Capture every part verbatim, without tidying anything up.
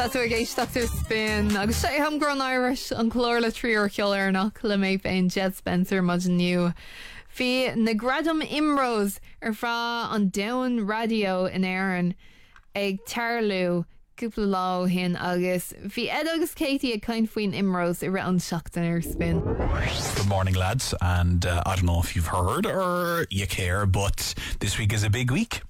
Tá tú a géisteachtar spin agus sé ham Gron Irish an chlór le tríor ceolárnach le méid féin Jed Spencer mud nniu. Bhí na gradam imrós ar frá an Down radio in Éireann ag tarlú cúpla lá hin agus bhí Ed agus Katie ag caint faoin imrós i ra an seachtain ar spin. Good morning, lads, and uh, I don't know if you've heard or you care, but this week is a big week.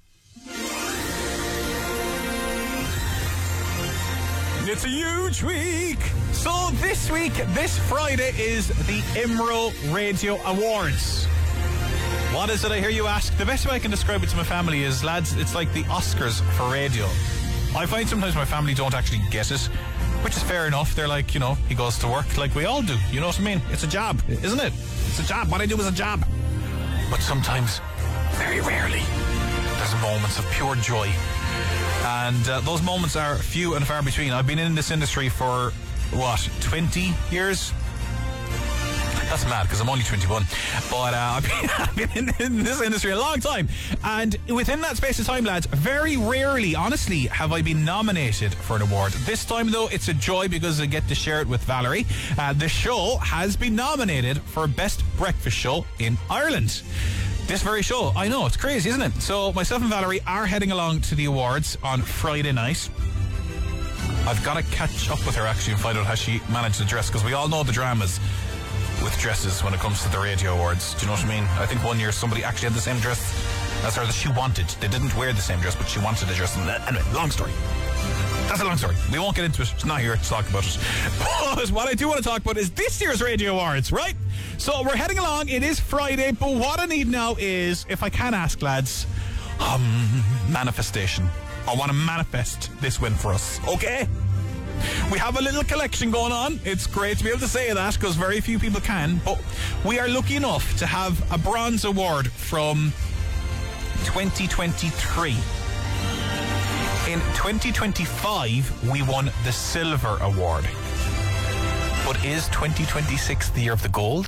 It's a huge week. So this week, this Friday, is the Imro Radio Awards. What is it, I hear you ask? The best way I can describe it to my family is, lads, it's like the Oscars for radio. I find sometimes my family don't actually get it, which is fair enough. They're like, you know, he goes to work like we all do. You know what I mean? It's a job, isn't it? It's a job. What I do is a job. But sometimes, very rarely, there's moments of pure joy. And uh, those moments are few and far between. I've been in this industry for, what, twenty years? That's mad, because I'm only twenty-one. But uh, I've been, I've been in, in this industry a long time. And within that space of time, lads, very rarely, honestly, have I been nominated for an award. This time, though, it's a joy because I get to share it with Valerie. Uh, the show has been nominated for Best Breakfast Show in Ireland. This very show. I know, it's crazy, isn't it? So myself and Valerie are heading along to the awards on Friday night. I've got to catch up with her actually and find out how she managed the dress, because we all know the dramas with dresses when it comes to the radio awards. Do you know what I mean? I think one year somebody actually had the same dress as her that she wanted. They didn't wear the same dress, but she wanted the dress. Anyway, long story. That's a long story. We won't get into it. It's not here to talk about it. But what I do want to talk about is this year's Radio Awards, right? So we're heading along. It is Friday, but what I need now is, if I can ask, lads, um, manifestation. I want to manifest this win for us, okay? We have a little collection going on. It's great to be able to say that because very few people can, but we are lucky enough to have a bronze award from twenty twenty-three. In twenty twenty-five, we won the Silver Award. But is twenty twenty-six the year of the gold?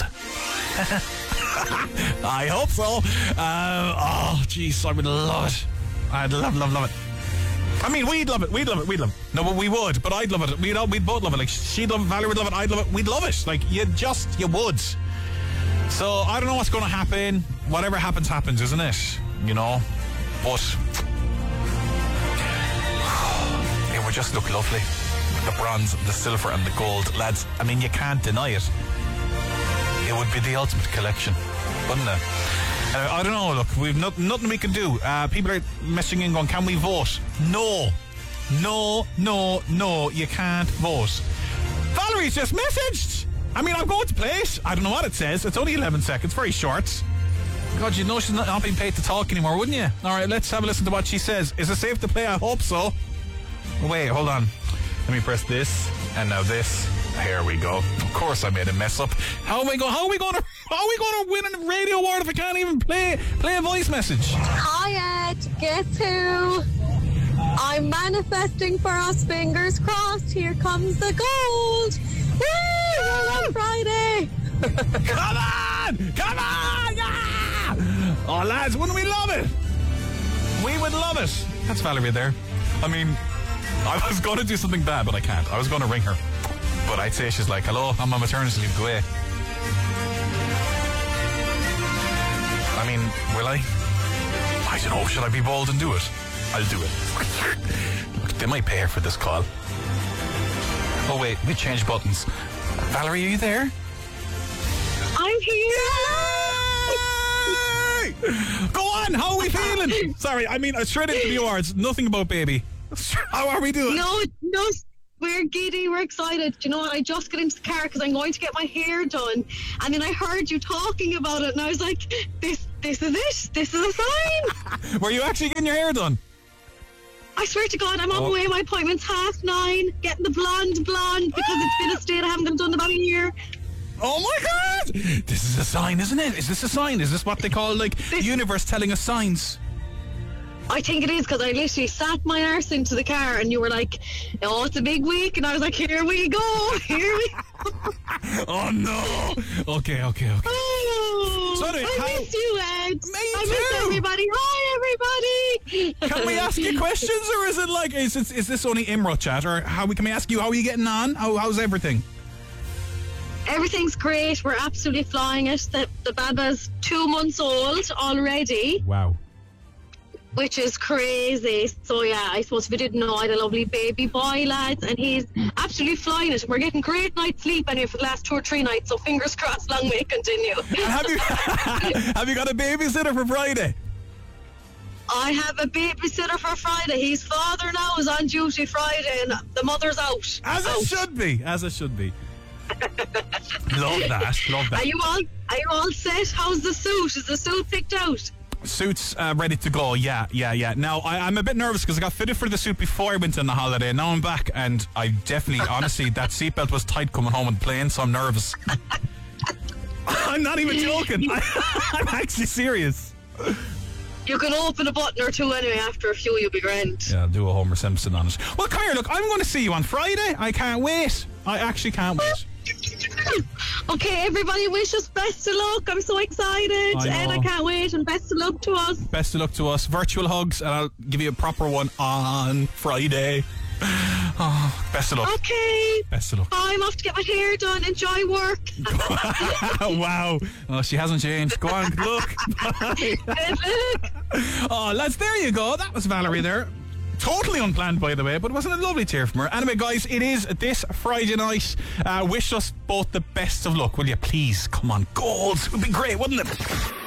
I hope so. Uh, oh, jeez, I would love it. I'd love, love, love it. I mean, we'd love it, we'd love it, we'd love it. No, but we would, but I'd love it. We'd, we'd both love it. Like, she'd love it, Valerie would love it, I'd love it. We'd love it. Like, you just, you would. So, I don't know what's going to happen. Whatever happens, happens, isn't it? You know? But it would just look lovely. The bronze, the silver and the gold. Lads, I mean, you can't deny it. It would be the ultimate collection, wouldn't it? Uh, I don't know, look, we've not, nothing we can do. Uh, people are messaging in going, can we vote? No. No, no, no, you can't vote. Valerie's just messaged. I mean, I'm going to play it. I don't know what it says. It's only eleven seconds, very short. God, you'd know she's not, not being paid to talk anymore, wouldn't you? Alright, let's have a listen to what she says. Is it safe to play? I hope so. Wait, hold on. Let me press this, and now this. Here we go. Of course I made a mess up. How am I going? How are we going to? How are we going to win a radio award if I can't even play play a voice message? Hi Ed, guess who? I'm manifesting for us. Fingers crossed. Here comes the gold. Woo! On Friday. Come on! Come on! Yeah! Oh, lads, wouldn't we love it? We would love it. That's Valerie there. I mean, I was going to do something bad, but I can't. I was going to ring her. But I'd say she's like, hello, I'm on maternity leave, go away. I mean, will I? I don't know, should I be bold and do it? I'll do it. Look, they might pay her for this call. Oh wait, we changed buttons. Valerie, are you there? I'm here. Yay! Go on, how are we feeling? Sorry, I mean, straight into the awards, nothing about baby. How are we doing? No, no, we're giddy, we're excited. Do you know what? I just got into the car because I'm going to get my hair done. And then I heard you talking about it and I was like, this this is it. This is a sign. Were you actually getting your hair done? I swear to God, I'm on oh. the way. My appointment's half nine. Getting the blonde blonde because it's been a state I haven't been done about a year. Oh my God! This is a sign, isn't it? Is this a sign? Is this what they call, like, the universe telling us signs? I think it is, because I literally sat my arse into the car and you were like, oh, it's a big week. And I was like, here we go. Here we go. Oh, no. Okay, okay, okay. Oh, so anyway, I how... miss you, Ed. Me I too. miss everybody. Hi, everybody. Can we ask you questions, or is it like is it, is this only Imro chat, or how we can we ask you how are you getting on? How, how's everything? Everything's great. We're absolutely flying it. The, the baba's two months old already, Wow. which is crazy. So yeah, I suppose if you didn't know, I had a lovely baby boy, lads, and he's absolutely flying it. We're getting great night's sleep anyway for the last two or three nights, so fingers crossed, long may it continue. Have you have you got a babysitter for Friday? I have a babysitter for Friday. His father now is on duty Friday, and the mother's out. As out. it should be. As it should be. Love that. Love that. Are you all Are you all set? How's the suit? Is the suit picked out? Suits uh, ready to go. Yeah, yeah, yeah. Now I, I'm a bit nervous because I got fitted for the suit before I went on the holiday. Now I'm back, and I definitely, honestly, that seatbelt was tight coming home on the plane, so I'm nervous. I'm not even joking. I, I'm actually serious. You can open a button or two anyway. After a few, you'll be grand. Yeah, I'll do a Homer Simpson on it. Well, come here, look, I'm going to see you on Friday. I can't wait. I actually can't wait. Okay, everybody, wish us best of luck. I'm so excited, I and I know. can't wait. And best of luck to us. Best of luck to us. Virtual hugs, and I'll give you a proper one on Friday. Oh, best of luck. Okay. Best of luck. I'm off to get my hair done. Enjoy work. Wow. Oh, she hasn't changed. Go on, good luck. Good luck. Oh, lads, there you go. That was Valerie there. Totally unplanned, by the way, but wasn't it lovely to hear from her? Anyway, guys, it is this Friday night. Uh, wish us both the best of luck, will you? Please, come on. Goals would be great, wouldn't it?